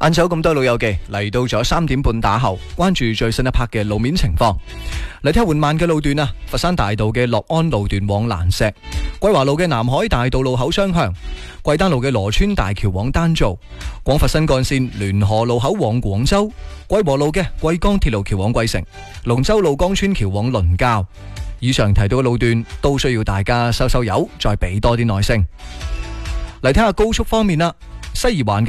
晏晝咁多老友記嚟到咗3點半打後，關注最新一 part 嘅路面情況。嚟睇下緩慢嘅路段啊！佛山大道嘅樂安路段往蘭石，桂華路嘅南海大道路口雙向，桂丹路嘅羅村大橋往丹灶，廣佛新幹線聯河路口往廣州，桂和路嘅桂江鐵路橋往桂城，龍洲路江村橋往倫教。以上提到嘅路段都需要大家收油，再俾多啲耐性。嚟睇下高速方面啦，西二環